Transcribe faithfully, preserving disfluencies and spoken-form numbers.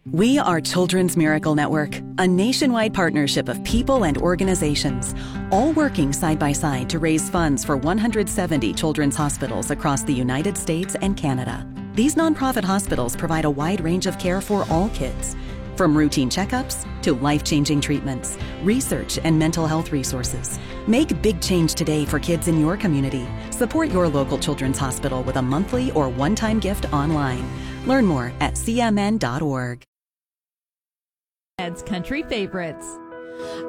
We are Children's Miracle Network, a nationwide partnership of people and organizations, all working side by side to raise funds for one hundred seventy children's hospitals across the United States and Canada. These nonprofit hospitals provide a wide range of care for all kids, from routine checkups to life-changing treatments, research, and mental health resources. Make big change today for kids in your community. Support your local children's hospital with a monthly or one-time gift online. Learn more at c m n dot org. Country favorites.